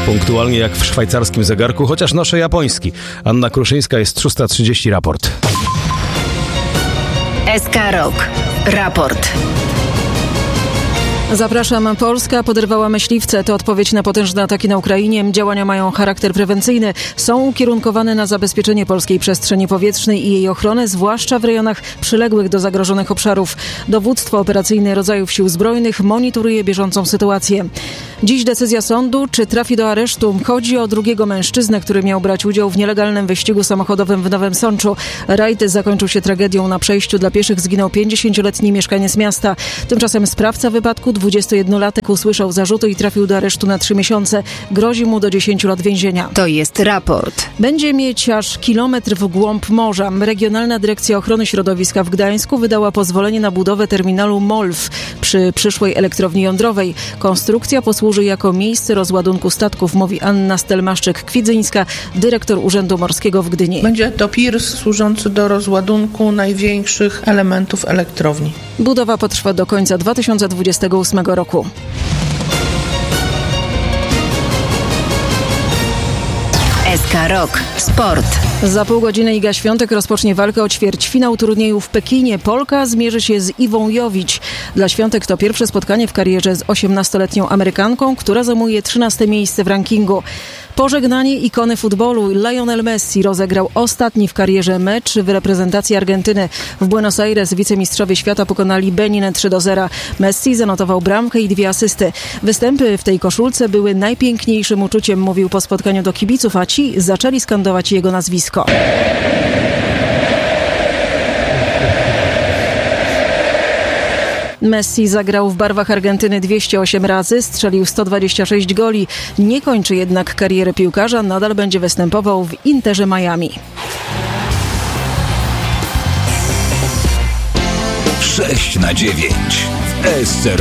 Punktualnie jak w szwajcarskim zegarku, chociaż noszę japoński. Anna Kruszyńska, jest 6:30, raport. SK Rok. Raport. Zapraszam. Polska poderwała myśliwce. To odpowiedź na potężne ataki na Ukrainie. Działania mają charakter prewencyjny. Są ukierunkowane na zabezpieczenie polskiej przestrzeni powietrznej i jej ochronę, zwłaszcza w rejonach przyległych do zagrożonych obszarów. Dowództwo operacyjne rodzajów sił zbrojnych monitoruje bieżącą sytuację. Dziś decyzja sądu, czy trafi do aresztu. Chodzi o drugiego mężczyznę, który miał brać udział w nielegalnym wyścigu samochodowym w Nowym Sączu. Rajd zakończył się tragedią. Na przejściu dla pieszych zginął 50-letni mieszkaniec miasta. Tymczasem sprawca wypadku, 21-latek, usłyszał zarzuty i trafił do aresztu na 3 miesiące. Grozi mu do 10 lat więzienia. To jest raport. Będzie mieć aż kilometr w głąb morza. Regionalna Dyrekcja Ochrony Środowiska w Gdańsku wydała pozwolenie na budowę terminalu MOLW przy przyszłej elektrowni jądrowej. Konstrukcja posłuży jako miejsce rozładunku statków, mówi Anna Stelmaszczyk-Kwidzyńska, dyrektor Urzędu Morskiego w Gdyni. Będzie to pirs służący do rozładunku największych elementów elektrowni. Budowa potrwa do końca 2028 roku. SK Rok. Sport. Za pół godziny Iga Świątek rozpocznie walkę o ćwierćfinał turnieju w Pekinie. Polka zmierzy się z Iwą Jowić. Dla Świątek to pierwsze spotkanie w karierze z 18-letnią Amerykanką, która zajmuje 13 miejsce w rankingu. Pożegnanie ikony futbolu. Lionel Messi rozegrał ostatni w karierze mecz w reprezentacji Argentyny. W Buenos Aires wicemistrzowie świata pokonali Benin 3-0. Messi zanotował bramkę i 2 asysty. Występy w tej koszulce były najpiękniejszym uczuciem, mówił po spotkaniu do kibiców, a ci zaczęli skandować jego nazwisko. Messi zagrał w barwach Argentyny 208 razy, strzelił 126 goli. Nie kończy jednak kariery piłkarza, nadal będzie występował w Interze Miami. 6/9 w SC